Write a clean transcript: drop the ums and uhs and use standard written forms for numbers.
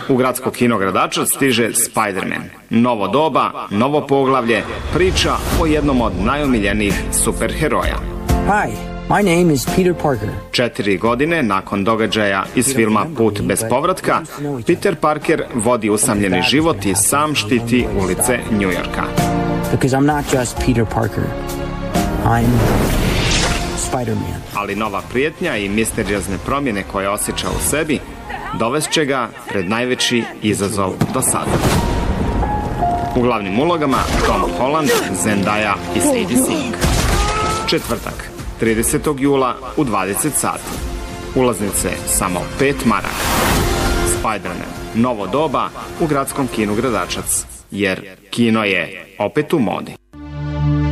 U gradsko kino Gradačac stiže Spider-Man. Novo doba, novo poglavlje, priča o jednom od najomiljenijih superheroja. Hi, my name is Peter Parker. 4 godine nakon događaja iz filma Put bez povratka, Peter Parker vodi usamljeni život i sam štiti ulice Njujorka. Because I'm not just Peter Parker. I'm Spider-Man. Ali nova prijetnja i misteriozne promjene koje osjeća u sebi dovest će ga pred najveći izazov do sada. U glavnim ulogama Tom Holland, Zendaya i Sadie Sink. Četvrtak, 30. jula u 20 sati. Ulaznice samo 5 maraka. Spider-Man, novo doba u gradskom kinu Gradačac. Jer kino je opet u modi.